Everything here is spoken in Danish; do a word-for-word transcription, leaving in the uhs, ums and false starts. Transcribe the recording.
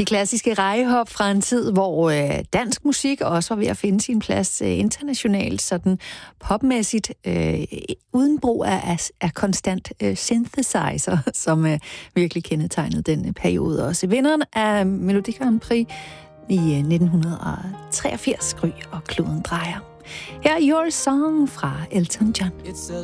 Det klassiske rejehop fra en tid, hvor øh, dansk musik også var ved at finde sin plads øh, internationalt, sådan popmæssigt, øh, uden brug af, af konstant øh, synthesizer, som øh, virkelig kendetegnede den periode også. Vinderen af Melodi Grand Prix i øh, nitten treogfirs, Gry og kloden drejer. Her er Your Song fra Elton John. It's a